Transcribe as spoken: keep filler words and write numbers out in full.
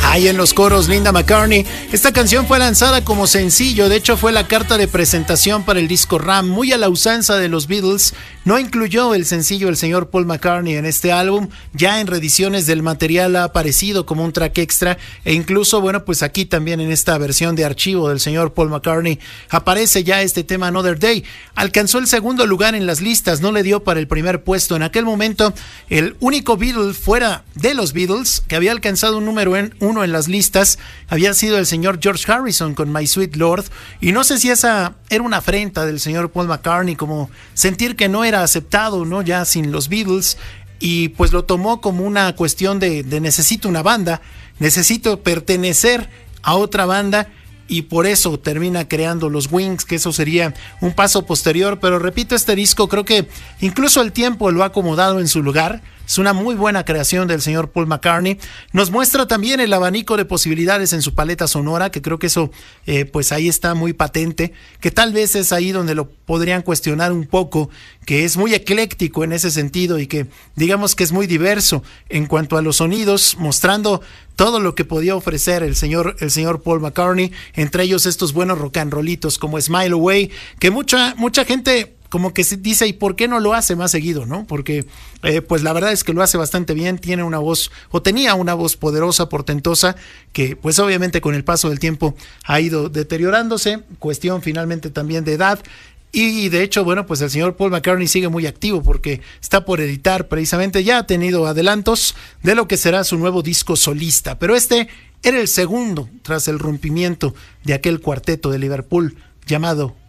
Ahí en los coros, Linda McCartney. Esta canción fue lanzada como sencillo, de hecho fue la carta de presentación para el disco Ram, muy a la usanza de los Beatles. No incluyó el sencillo el señor Paul McCartney en este álbum, ya en reediciones del material ha aparecido como un track extra, e incluso, bueno, pues aquí también en esta versión de archivo del señor Paul McCartney aparece ya este tema Another Day. Alcanzó el segundo lugar en las listas, no le dio para el primer puesto. En aquel momento, el único Beatle fuera de los Beatles que había alcanzado un número en uno en las listas había sido el señor George Harrison con My Sweet Lord, y no sé si esa era una afrenta del señor Paul McCartney, como sentir que no era aceptado, ¿no?, ya sin los Beatles, y pues lo tomó como una cuestión de, de necesito una banda, necesito pertenecer a otra banda, y por eso termina creando los Wings, que eso sería un paso posterior. Pero repito, este disco creo que incluso el tiempo lo ha acomodado en su lugar. Es una muy buena creación del señor Paul McCartney. Nos muestra también el abanico de posibilidades en su paleta sonora, que creo que eso eh, pues ahí está muy patente, que tal vez es ahí donde lo podrían cuestionar un poco, que es muy ecléctico en ese sentido y que digamos que es muy diverso en cuanto a los sonidos, mostrando todo lo que podía ofrecer el señor, el señor Paul McCartney, entre ellos estos buenos rock and rollitos como Smile Away, que mucha, mucha gente como que se dice, ¿y por qué no lo hace más seguido, no? Porque eh, pues la verdad es que lo hace bastante bien, tiene una voz, o tenía una voz poderosa, portentosa, que pues obviamente con el paso del tiempo ha ido deteriorándose, cuestión finalmente también de edad. Y de hecho, bueno, pues el señor Paul McCartney sigue muy activo porque está por editar precisamente, ya ha tenido adelantos de lo que será su nuevo disco solista, pero este era el segundo tras el rompimiento de aquel cuarteto de Liverpool llamado